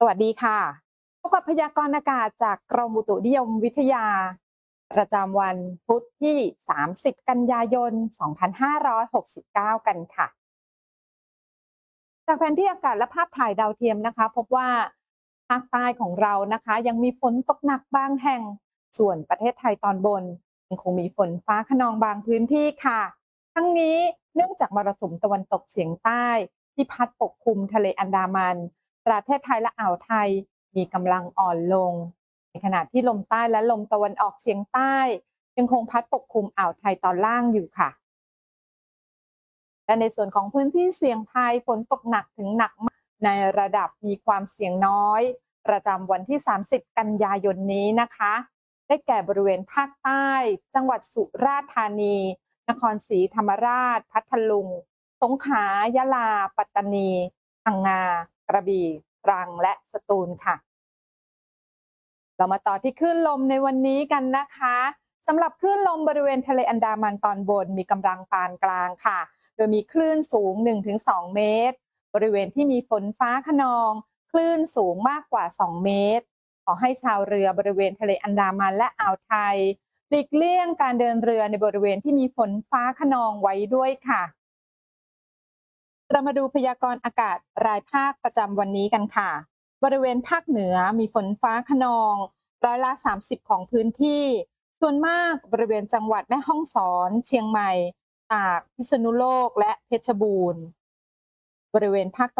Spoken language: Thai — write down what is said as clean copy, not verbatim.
สวัสดีค่ะพบกับพยากรณ์อากาศจากกรมอุตุนิยมวิทยาประจำวันพุธที่ 30 กันยายน 2569 กันค่ะจากแผนที่อากาศและภาพถ่ายดาวเทียมนะคะพบว่าภาคใต้ของเรานะคะยังมีฝนตกหนักบางแห่งส่วนประเทศไทยตอนบนยังคงมีฝนฟ้าคะนองบางพื้นที่ค่ะทั้งนี้เนื่องจากมรสุมตะวันตกเฉียงใต้ที่พัดปกคลุมทะเลอันดามันประเทศไทยและอ่าวไทยมีกำลังอ่อนลงในขณะที่ลมใต้และลมตะวันออกเฉียงใต้ยังคงพัดปกคลุมอ่าวไทยตอนล่างอยู่ค่ะ และในส่วนของพื้นที่เสี่ยงภัยฝนตกหนักถึงหนักมากในระดับมีความเสี่ยงน้อยประจำวันที่ 30 กันยายนนี้นะคะได้แก่บริเวณภาคใต้ จังหวัดสุราษฎร์ธานี นครศรีธรรมราช พัทลุง สงขลา ยะลา ปัตตานี พังงา กระบี่ ตรัง และสตูลค่ะ เรามาต่อที่คลื่นลมในวันนี้กันนะคะสำหรับคลื่นลมบริเวณทะเลอันดามันตอนบนมีกำลังปานกลางค่ะโดยมีคลื่นสูง 1-2 เมตรบริเวณที่มีฝนฟ้าคะนองคลื่นสูงมากกว่า 2 เมตรขอให้ชาวเรือบริเวณทะเลอันดามันและอ่าวไทยหลีกเลี่ยงการเดินเรือในบริเวณที่มีฝนฟ้าคะนองไว้ด้วยค่ะเรามาดูพยากรณ์อากาศรายภาคประจำวันนี้กันค่ะบริเวณภาคเหนือมีฝนฟ้าคะนอง30%ของพื้นที่ส่วนมากบริเวณจังหวัดแม่ฮ่องสอนเชียงใหม่ตากพิษณุโลกและเพชรบูรณ์บริเวณภาคตะ